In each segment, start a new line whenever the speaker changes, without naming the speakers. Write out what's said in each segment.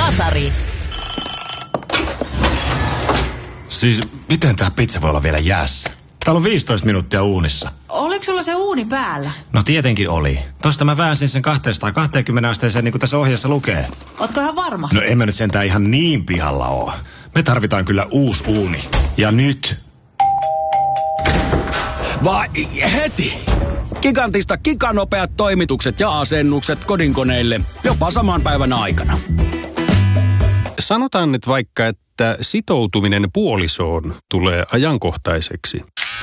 Kasari.
Siis miten tää pizza voi olla vielä jäässä? Täällä on 15 minuuttia uunissa.
Oliko sulla se uuni päällä?
No tietenkin oli. Tosta mä väänsin sen 220 asteeseen niin kuin tässä ohjeessa lukee.
Ootko ihan varma?
No en mä nyt sentään ihan niin pihalla oo. Me tarvitaan kyllä uusi uuni. Ja nyt.
Vai heti! Gigantista giganopeat toimitukset ja asennukset kodinkoneille jopa saman päivän aikana.
Sanotaan nyt vaikka, että sitoutuminen puolisoon tulee ajankohtaiseksi.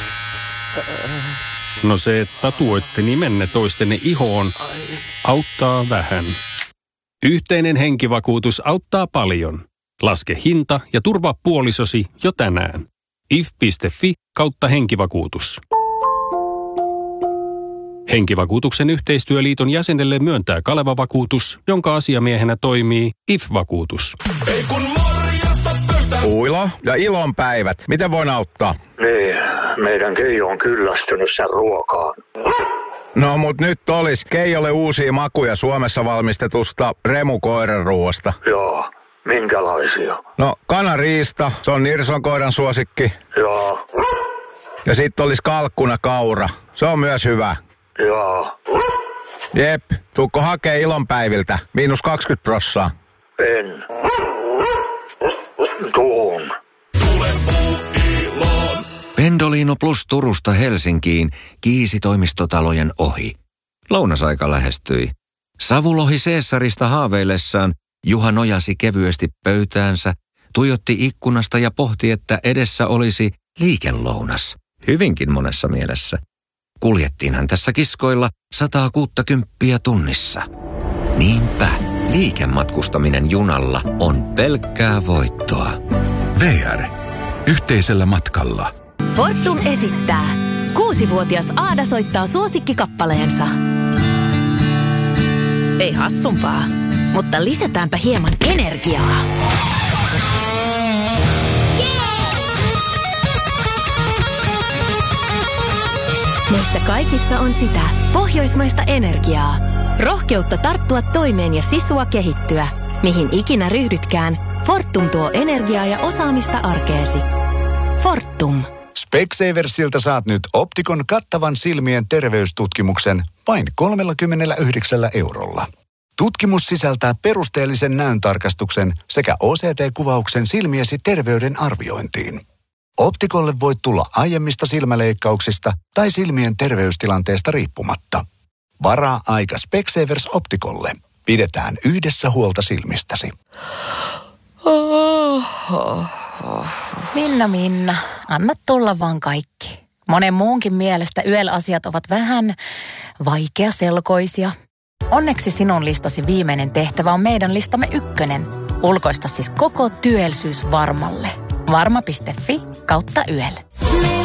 No se, että tatuoitte nimenne toistenne ihoon, auttaa vähän. Yhteinen henkivakuutus auttaa paljon. Laske hinta ja turvaa puolisosi jo tänään. if.fi/henkivakuutus. Henkivakuutuksen yhteistyöliiton jäsenelle myöntää Kaleva-vakuutus, jonka asiamiehenä toimii IF-vakuutus.
Uilo ja ilonpäivät. Miten voin auttaa?
Niin, meidän Keijo on kyllästynyt sen ruokaan.
No mut nyt olis Keijolle uusia makuja Suomessa valmistetusta remukoiranruoasta.
Joo, minkälaisia?
No kanariista, se on Nirson koiran suosikki.
Joo.
Ja sitten olis kalkkuna kaura, se on myös hyvä.
Joo.
Jep, tuukko hakee ilonpäiviltä, -20%.
En. Tuun.
Pendolino Plus Turusta Helsinkiin kiisi toimistotalojen ohi. Lounasaika lähestyi. Savulohi Caesarista haaveillessaan Juha nojasi kevyesti pöytäänsä, tuijotti ikkunasta ja pohti, että edessä olisi liikelounas. Hyvinkin monessa mielessä. Kuljettiinhan tässä kiskoilla 160 tunnissa. Niinpä, liikematkustaminen junalla on pelkkää voittoa.
VR. Yhteisellä matkalla.
Fortum esittää. 6-vuotias Aada soittaa suosikkikappaleensa. Ei hassumpaa, mutta lisätäänpä hieman energiaa. Meissä kaikissa on sitä pohjoismaista energiaa. Rohkeutta tarttua toimeen ja sisua kehittyä. Mihin ikinä ryhdytkään, Fortum tuo energiaa ja osaamista arkeesi. Fortum.
Specsaversilta saat nyt Optikon kattavan silmien terveystutkimuksen vain 39 €. Tutkimus sisältää perusteellisen näöntarkastuksen sekä OCT-kuvauksen silmiesi terveyden arviointiin. Optikolle voit tulla aiemmista silmäleikkauksista tai silmien terveystilanteesta riippumatta. Varaa aika Specsavers Optikolle. Pidetään yhdessä huolta silmistäsi.
Minna, anna tulla vaan kaikki. Monen muunkin mielestä YEL-asiat ovat vähän vaikeaselkoisia. Onneksi sinun listasi viimeinen tehtävä on meidän listamme 1. Ulkoista siis koko työllisyys Varmalle. Varma.fi/YEL.